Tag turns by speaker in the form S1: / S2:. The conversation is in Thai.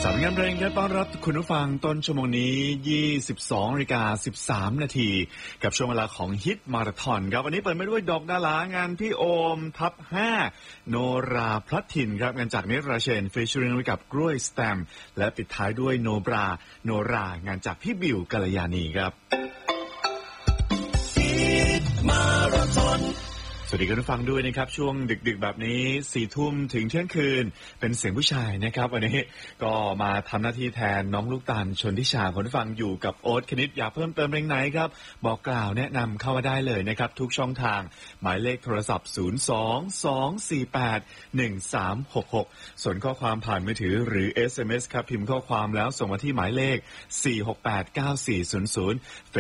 S1: สามงานเพลงครับต้อนรับคุณผู้ฟังต้นชั่วโมงนี้ 22:13 นาทีกับช่วงเวลาของฮิตมาราธอนครับวันนี้เปิดมาด้วยดอกดารางานพี่โอมทับ5โนราพลัดถิ่นครับงานจากเนตราเชนฟีเจอริงกับกล้วยสแตมและปิดท้ายด้วยโนบราโนรางานจากพี่บิวกัลยาณีครับฮิตมาราธอนสวัสดีคุณผู้ฟังด้วยนะครับช่วงดึกๆแบบนี้4 ทุ่มถึงเที่ยงคืนเป็นเสียงผู้ชายนะครับวันนี้ก็มาทำหน้าที่แทนน้องลูกตาลชนทิชาคุณผู้ฟังอยู่กับโอ๊ตคณิตอยากเพิ่มเติมเพลงไหนครับบอกกล่าวแนะนำเข้ามาได้เลยนะครับทุกช่องทางหมายเลขโทรศัพท์02-248-1366ส่วนข้อความผ่านมือถือหรือ SMS ครับพิมพ์ข้อความแล้วส่งมาที่หมายเลข4689400